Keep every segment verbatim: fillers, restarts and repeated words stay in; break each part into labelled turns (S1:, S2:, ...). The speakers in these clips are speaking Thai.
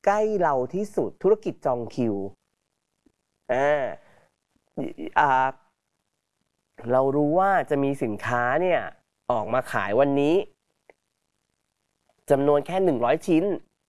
S1: ใกล้เราที่สุดธุรกิจจองคิวอ่าอ่าเรารู้ว่าจะมีสินค้าเนี่ยออกมาขายวันนี้จำนวนแค่หนึ่งร้อยชิ้น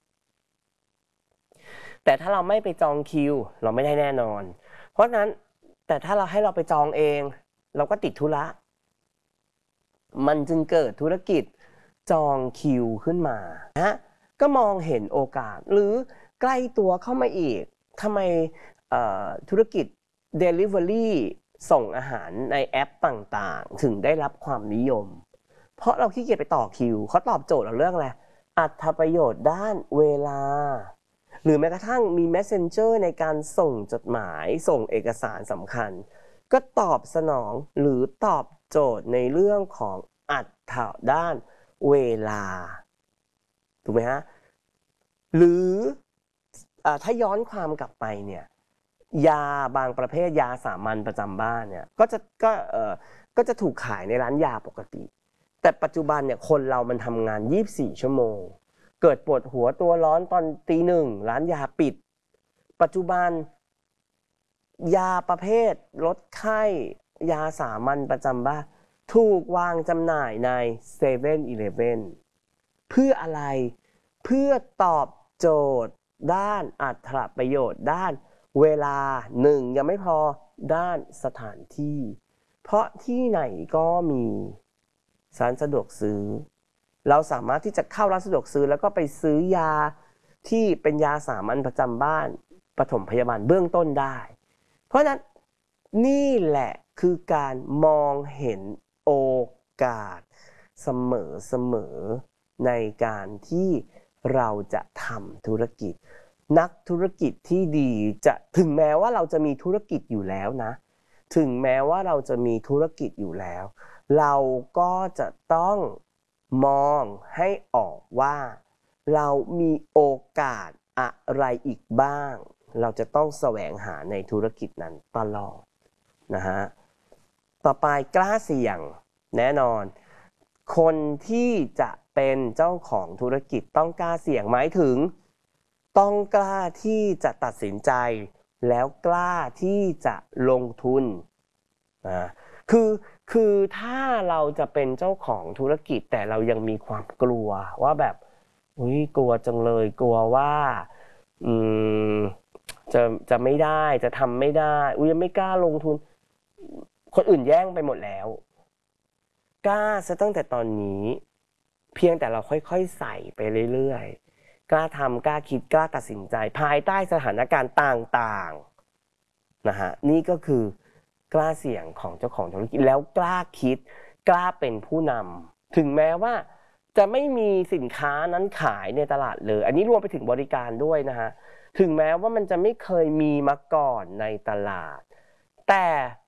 S1: แต่ถ้าเราไม่ไปจองคิวเราไม่ได้แน่นอนเพราะฉะนั้นแต่ถ้าเราให้เราไปจองเองเราก็ติดธุระมันจึงเกิดธุรกิจจองคิวขึ้นมานะก็มองเห็นโอกาสหรือใกล้ตัวเข้ามาอีกทำไมธุรกิจ Delivery ส่งอาหารในแอปต่างๆถึงได้รับความนิยมเพราะเราขี้เกียจไปต่อคิวเขาตอบโจทย์เราเรื่องอะไรอรรถประโยชน์ด้านเวลาหรือแม้กระทั่งมี Messenger ในการส่งจดหมายส่งเอกสารสำคัญก็ตอบสนองหรือตอบโจทย์ในเรื่องของอรรถด้านเวลาถูกไหมฮะหรือถ้าย้อนความกลับไปเนี่ยยาบางประเภทยาสามัญประจำบ้านเนี่ยก็จะก็เอ่อก็จะถูกขายในร้านยาปกติแต่ปัจจุบันเนี่ยคนเรามันทำงานยี่สิบสี่ชั่วโมงเกิดปวดหัวตัวร้อนตอนตีหนึ่งร้านยาปิดปัจจุบันยาประเภทลดไข้ยาสามัญประจำบ้านถูกวางจำหน่ายใน เซเว่น อีเลฟเว่น เพื่ออะไรเพื่อตอบโจทย์ด้านอรรถประโยชน์ด้านเวลาหนึ่งยังไม่พอด้านสถานที่เพราะที่ไหนก็มีร้านสะดวกซื้อเราสามารถที่จะเข้าร้านสะดวกซื้อแล้วก็ไปซื้อยาที่เป็นยาสามัญประจำบ้านปฐมพยาบาลเบื้องต้นได้เพราะฉะนั้นนี่แหละคือการมองเห็นโอกาสเสมอเสมอในการที่เราจะทำธุรกิจนักธุรกิจที่ดีจะถึงแม้ว่าเราจะมีธุรกิจอยู่แล้วนะถึงแม้ว่าเราจะมีธุรกิจอยู่แล้วเราก็จะต้องมองให้ออกว่าเรามีโอกาสอะไรอีกบ้างเราจะต้องแสวงหาในธุรกิจนั้นตลอดนะฮะต่อไปกล้าเสี่ยงแน่นอนคนที่จะเป็นเจ้าของธุรกิจต้องกล้าเสี่ยงหมายถึงต้องกล้าที่จะตัดสินใจแล้วกล้าที่จะลงทุนนะคือคือถ้าเราจะเป็นเจ้าของธุรกิจแต่เรายังมีความกลัวว่าแบบอุ้ยกลัวจังเลยกลัวว่าอืมจะจะไม่ได้จะทำไม่ได้อุ้ยยังไม่กล้าลงทุนคนอื่นแย่งไปหมดแล้วกล้าซะตั้งแต่ตอนนี้เพียงแต่เราค่อยๆใส่ไปเรื่อยๆกล้าทำกล้าคิดกล้าตัดสินใจภายใต้สถานการณ์ต่างๆนะฮะนี่ก็คือกล้าเสี่ยงของเจ้าของธุรกิจแล้วกล้าคิดกล้าเป็นผู้นำถึงแม้ว่าจะไม่มีสินค้านั้นขายในตลาดเลยอันนี้รวมไปถึงบริการด้วยนะฮะถึงแม้ว่ามันจะไม่เคยมีมาก่อนในตลาดแต่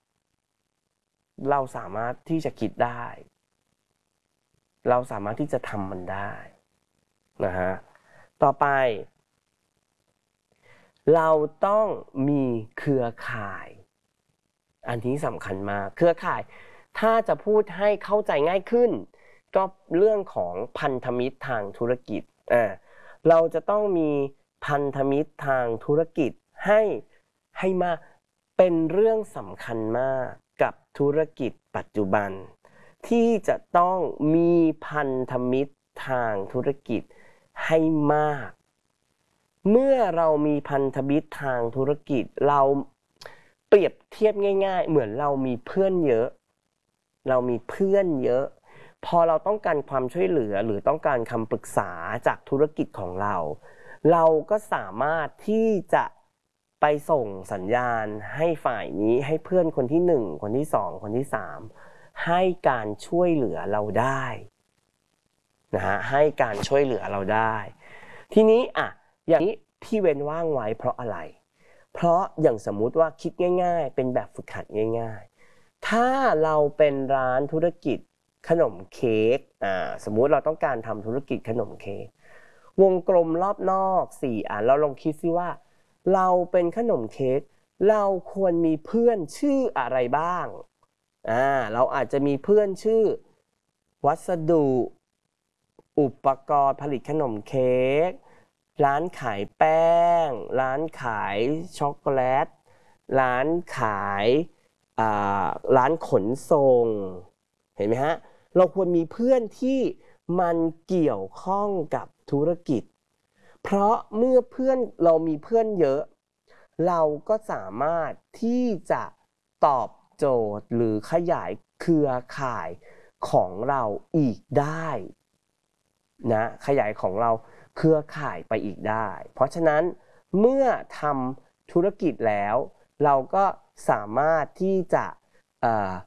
S1: เราสามารถที่จะคิดได้เราสามารถที่จะทำมันได้นะฮะต่อไปเราต้องมีเครือข่ายอันนี้สำคัญมากเครือข่ายถ้าจะพูดให้เข้าใจง่ายขึ้นก็เรื่องของพันธมิตรทางธุรกิจอ่าเราจะต้องมีพันธมิตรทางธุรกิจให้ให้มาเป็นเรื่องสำคัญมากกับธุรกิจปัจจุบันที่จะต้องมีพันธมิตรทางธุรกิจให้มากเมื่อเรามีพันธมิตรทางธุรกิจเราเปรียบเทียบง่ายๆเหมือนเรามีเพื่อนเยอะเรามีเพื่อนเยอะพอเราต้องการความช่วยเหลือหรือต้องการคำปรึกษาจากธุรกิจของเราเราก็สามารถที่จะไปส่งสัญญาณให้ฝ่ายนี้ให้เพื่อนคนที่หนึ่งคนที่สองคนที่สามให้การช่วยเหลือเราได้นะฮะให้การช่วยเหลือเราได้ทีนี้อ่ะอย่างนี้ที่เว้นว่างไว้เพราะอะไรเพราะอย่างสมมุติว่าคิดง่ายๆเป็นแบบฝึกหัดง่ายๆถ้าเราเป็นร้านธุรกิจขนมเค้กอ่าสมมุติเราต้องการทำธุรกิจขนมเค้กวงกลมรอบนอกสี่อันเราลองคิดซิว่าเราเป็นขนมเค้กเราควรมีเพื่อนชื่ออะไรบ้างอ่าเราอาจจะมีเพื่อนชื่อวัสดุอุปกรณ์ผลิตขนมเค้กร้านขายแป้งร้านขายช็อกโกแลตร้านขายร้านขนส่งเห็นไหมฮะเราควรมีเพื่อนที่มันเกี่ยวข้องกับธุรกิจเพราะเมื่อเพื่อนเรามีเพื่อนเยอะเราก็สามารถที่จะตอบโจทย์หรือขยายเครือข่ายของเราอีกได้นะขยายของเราเครือข่ายไปอีกได้เพราะฉะนั้นเมื่อทำธุรกิจแล้วเราก็สามารถที่จะเอ่อ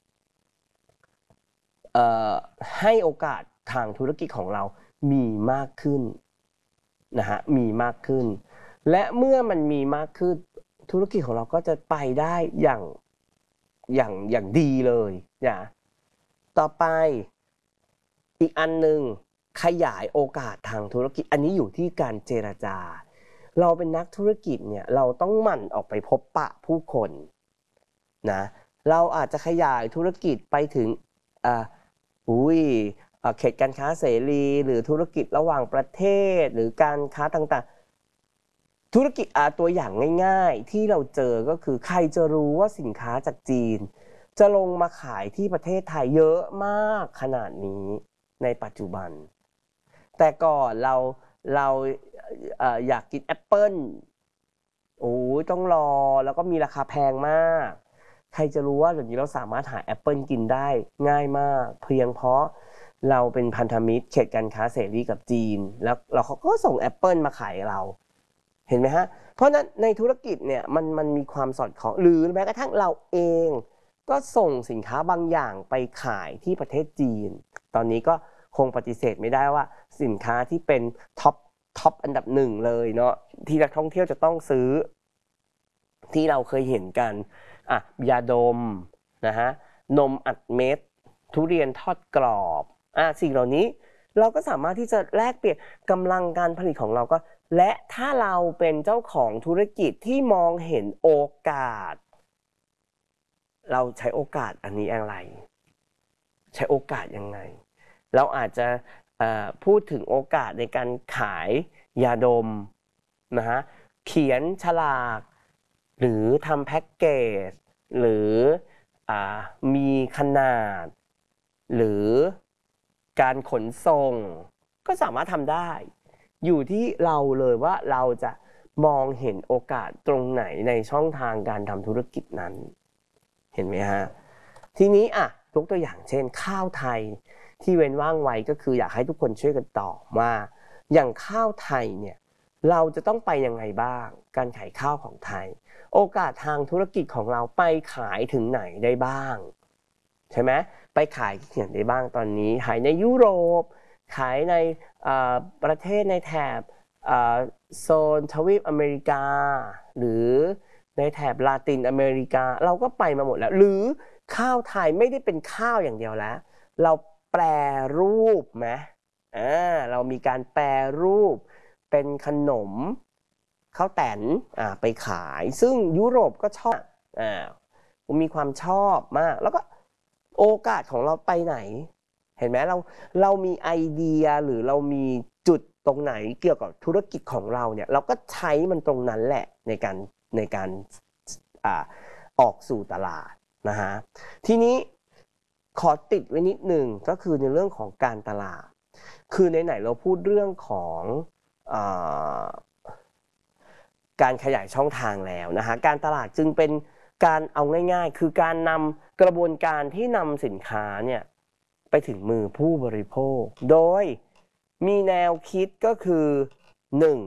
S1: เอ่อให้โอกาสทางธุรกิจของเรามีมากขึ้นนะฮะมีมากขึ้นและเมื่อมันมีมากขึ้นธุรกิจของเราก็จะไปได้อย่างอย่างอย่างดีเลยนะต่อไปอีกอันหนึ่งขยายโอกาสทางธุรกิจอันนี้อยู่ที่การเจรจาเราเป็นนักธุรกิจเนี่ยเราต้องหมั่นออกไปพบปะผู้คนนะเราอาจจะขยายธุรกิจไปถึงอ่าอุ้ยเขตการค้าเสรีหรือธุรกิจระหว่างประเทศหรือการค้าต่างๆธุรกิจอ่าตัวอย่างง่ายๆที่เราเจอก็คือใครจะรู้ว่าสินค้าจากจีนจะลงมาขายที่ประเทศไทยเยอะมากขนาดนี้ในปัจจุบันแต่ก่อนเราเราเอ่ออยากกินแอปเปิ้ลโอ้ยต้องรอแล้วก็มีราคาแพงมากใครจะรู้ว่าเดี๋ยวนี้เราสามารถหาแอปเปิ้ลกินได้ง่ายมากเพียงเพราะเราเป็นพันธมิตรเขตการค้าเสรีกับจีนแล้วเราเขาก็ส่งแอปเปิ้ลมาขายเราเห็นไหมฮะเพราะนั้นในธุรกิจเนี่ยมันมันมีความสอดคล้องหรือแม้กระทั่งเราเองก็ส่งสินค้าบางอย่างไปขายที่ประเทศจีนตอนนี้ก็คงปฏิเสธไม่ได้ว่าสินค้าที่เป็นท็อปท็อปอันดับหนึ่งเลยเนาะที่นักท่องเที่ยวจะต้องซื้อที่เราเคยเห็นกันอ่ะยาดมนะฮะนมอัดเม็ดทุเรียนทอดกรอบอ่ะสิ่งเหล่านี้เราก็สามารถที่จะแลกเปลี่ยนกำลังการผลิตของเราก็และถ้าเราเป็นเจ้าของธุรกิจที่มองเห็นโอกาสเราใช้โอกาสอันนี้อะไรใช้โอกาสยังไงเราอาจจะพูดถึงโอกาสในการขายยาดมนะฮะเขียนฉลากหรือทำแพ็กเกจหรืออมีขนาดหรือการขนส่งก็สามารถทำได้อยู่ที่เราเลยว่าเราจะมองเห็นโอกาสตรงไหนในช่องทางการทำธุรกิจนั้นเห็นไหมฮะทีนี้อ่ะยกตัวอย่างเช่นข้าวไทยที่เว้นว่างไว้ก็คืออยากให้ทุกคนช่วยกันตอบว่าอย่างข้าวไทยเนี่ยเราจะต้องไปยังไงบ้างการขายข้าวของไทยโอกาสทางธุรกิจของเราไปขายถึงไหนได้บ้างใช่ไหมไปขายที่ไหนได้บ้างตอนนี้ขายในยุโรปขายในประเทศในแถบโซนทวีปอเมริกาหรือในแถบลาตินอเมริกาเราก็ไปมาหมดแล้วหรือข้าวไทยไม่ได้เป็นข้าวอย่างเดียวแล้วเราแปรรูปไหมอ่าเรามีการแปรรูปเป็นขนมข้าวแตนอ่าไปขายซึ่งยุโรปก็ชอบอ่ามีความชอบมากแล้วก็โอกาสของเราไปไหนเห็นไหมเราเรามีไอเดียหรือเรามีจุดตรงไหนเกี่ยวกับธุรกิจของเราเนี่ยเราก็ใช้มันตรงนั้นแหละในการในการอ่าออกสู่ตลาดนะฮะทีนี้ขอติดไว้นิดหนึ่งก็คือในเรื่องของการตลาดคือไหนๆเราพูดเรื่องของอ่าการขยายช่องทางแล้วนะฮะการตลาดจึงเป็นการเอาง่ายๆคือการนำกระบวนการที่นำสินค้าเนี่ยไปถึงมือผู้บริโภคโดยมีแนวคิดก็คือหนึ่ง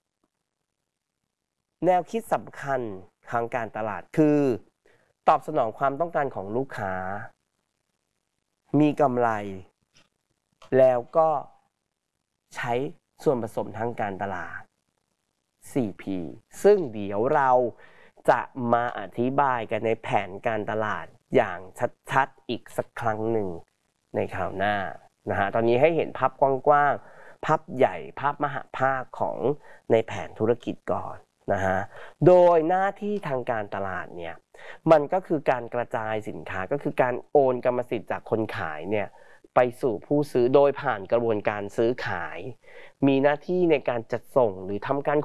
S1: แนวคิดสำคัญทางการตลาดคือตอบสนองความต้องการของลูกค้ามีกำไรแล้วก็ใช้ส่วนผสมทางการตลาด โฟร์ พี ซึ่งเดี๋ยวเราจะมาอธิบายกันในแผนการตลาดอย่างชัดๆอีกสักครั้งหนึ่งในคราวหน้านะฮะตอนนี้ให้เห็นภาพกว้างๆภาพใหญ่ภาพมหภาคของในแผนธุรกิจก่อนนะฮะโดยหน้าที่ทางการตลาดเนี่ยมันก็คือการกระจายสินค้าก็คือการโอนกรรมสิทธิ์จากคนขายเนี่ยไปสู่ผู้ซื้อโดยผ่านกระบวนการซื้อขาย มีหน้าที่ในการจัดส่งหรือทำการ